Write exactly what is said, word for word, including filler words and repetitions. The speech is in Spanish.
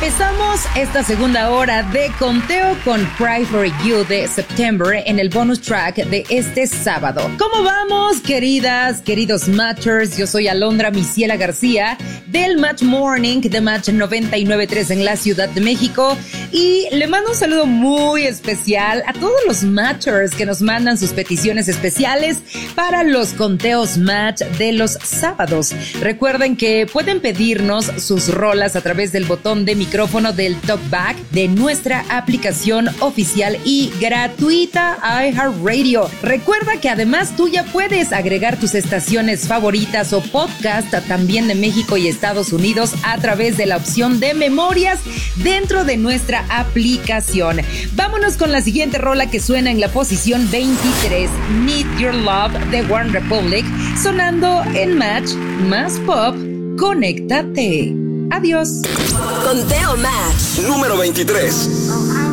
Empezamos esta segunda hora de conteo con Cry for You de September en el bonus track de este sábado. ¿Cómo vamos, queridas, queridos matchers? Yo soy Alondra Misiela García del Match Morning de Match noventa y nueve punto tres en la Ciudad de México y le mando un saludo muy especial a todos los matchers que nos mandan sus peticiones especiales para los conteos match de los sábados. Recuerden que pueden pedirnos sus rolas a través del botón de micrófono del TalkBack de nuestra aplicación oficial y gratuita iHeartRadio. Recuerda que además tú ya puedes agregar tus estaciones favoritas o podcast también de México y Estados Unidos a través de la opción de memorias dentro de nuestra aplicación. Vámonos con la siguiente rola que suena en la posición veintitrés, Need Your Love de One Republic, sonando en Match Más Pop. Conéctate. Adiós. Conteo Match número veintitrés.